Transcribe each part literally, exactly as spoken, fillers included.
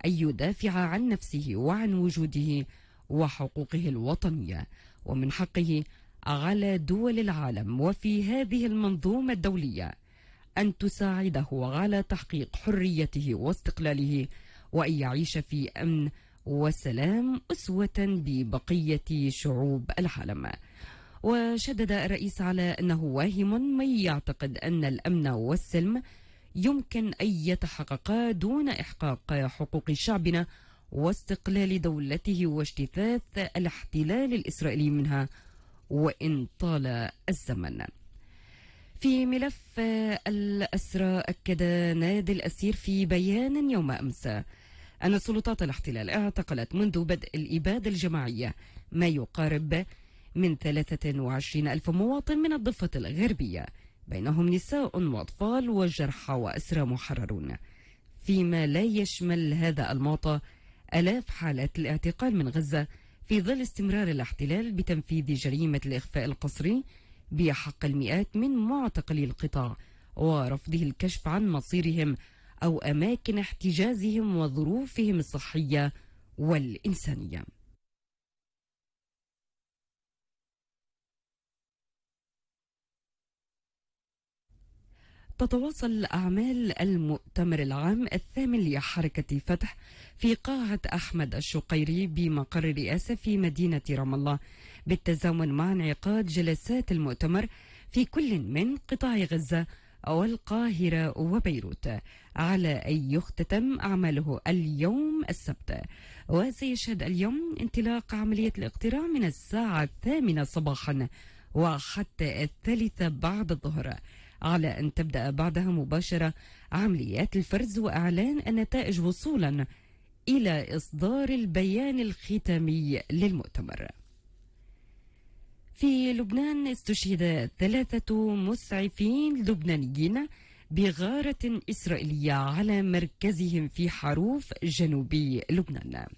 أن يدافع عن نفسه وعن وجوده وحقوقه الوطنية، ومن حقه على دول العالم وفي هذه المنظومة الدولية أن تساعده على تحقيق حريته واستقلاله، وأن يعيش في أمن وسلام أسوة ببقية شعوب العالم. وشدد الرئيس على أنه واهم من يعتقد أن الأمن والسلم يمكن أن يتحققا دون إحقاق حقوق شعبنا واستقلال دولته واجتثاث الاحتلال الإسرائيلي منها وإن طال الزمن. في ملف الأسرى، أكد نادي الأسير في بيان يوم أمس أن سلطات الاحتلال اعتقلت منذ بدء الإبادة الجماعية ما يقارب من ثلاثة وعشرين ألف مواطن من الضفة الغربية، بينهم نساء وأطفال وجرحى وأسرى محررون، فيما لا يشمل هذا المعطى آلاف حالات الاعتقال من غزة في ظل استمرار الاحتلال بتنفيذ جريمة الإخفاء القسري بحق المئات من معتقلي القطاع ورفضه الكشف عن مصيرهم أو أماكن احتجازهم وظروفهم الصحية والإنسانية. تتواصل أعمال المؤتمر العام الثامن لحركة فتح في قاعة أحمد الشقيري بمقر الرئاسة في مدينة رام الله، بالتزامن مع انعقاد جلسات المؤتمر في كل من قطاع غزة والقاهرة وبيروت، على أن يختتم أعماله اليوم السبت. وسيشهد اليوم انطلاق عملية الاقتراع من الساعة الثامنة صباحا وحتى الثالثة بعد الظهر، على أن تبدأ بعدها مباشرة عمليات الفرز وإعلان النتائج وصولا إلى إصدار البيان الختامي للمؤتمر. في لبنان استشهد ثلاثة مسعفين لبنانيين بغارة إسرائيلية على مركزهم في حروف جنوبي لبنان.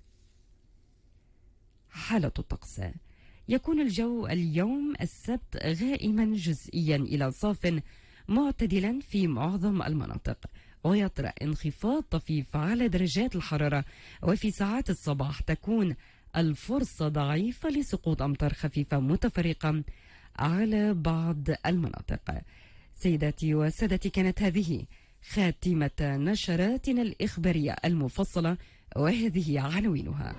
حالة الطقس: يكون الجو اليوم السبت غائما جزئيا إلى صاف معتدلا في معظم المناطق، ويطرأ انخفاض طفيف على درجات الحرارة، وفي ساعات الصباح تكون الفرصة ضعيفة لسقوط أمطار خفيفة متفرقة على بعض المناطق. سيداتي وسادتي، كانت هذه خاتمة نشراتنا الإخبارية المفصلة، وهذه عناوينها: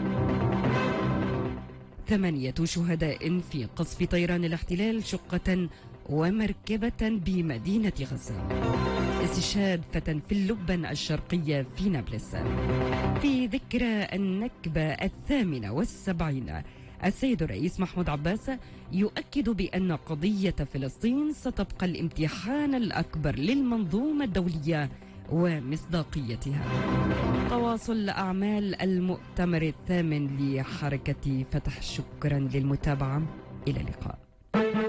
ثمانية شهداء في قصف طيران الاحتلال شقة ومركبة بمدينة غزة. استشهاد فتى في اللبن الشرقية في نابلس. في ذكرى النكبة الثامنة والسبعين، السيد الرئيس محمود عباس يؤكد بأن قضية فلسطين ستبقى الامتحان الأكبر للمنظومة الدولية ومصداقيتها. تواصل أعمال المؤتمر الثامن لحركة فتح. شكرا للمتابعة، إلى اللقاء.